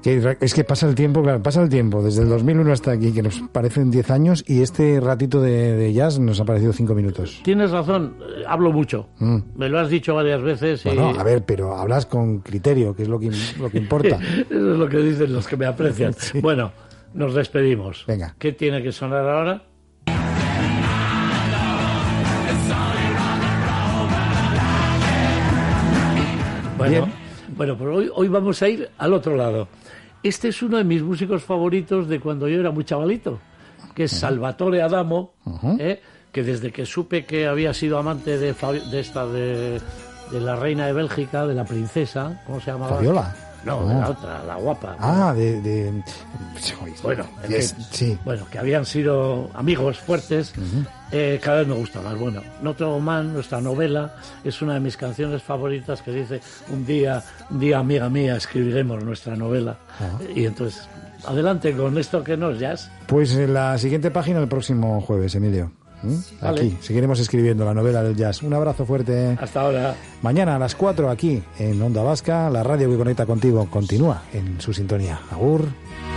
Es que pasa el tiempo, claro, desde el 2001 hasta aquí, que nos parecen 10 años, y este ratito de jazz nos ha parecido 5 minutos. Tienes razón, hablo mucho. Me lo has dicho varias veces. Bueno, a ver, pero hablas con criterio, que es lo que importa. Eso es lo que dicen los que me aprecian. Sí. Bueno, nos despedimos. Venga. ¿Qué tiene que sonar ahora? Bueno, pues hoy vamos a ir al otro lado. Este es uno de mis músicos favoritos de cuando yo era muy chavalito, que es Salvatore Adamo, que desde que supe que había sido amante de la reina de Bélgica, de la princesa, ¿cómo se llamaba? Fabiola. No, de la otra, la guapa. Bueno, sí. Bueno, que habían sido amigos fuertes, cada vez me gusta más. Bueno, Notre Dame, nuestra novela, es una de mis canciones favoritas que dice, un día, amiga mía, escribiremos nuestra novela. Y entonces, adelante con esto que no es jazz. Pues en la siguiente página el próximo jueves, Emilio. Vale. Aquí seguiremos escribiendo la novela del jazz. Un abrazo fuerte. Hasta ahora. Mañana a las 4 aquí en Onda Vasca, la radio que conecta contigo continúa en su sintonía. Agur.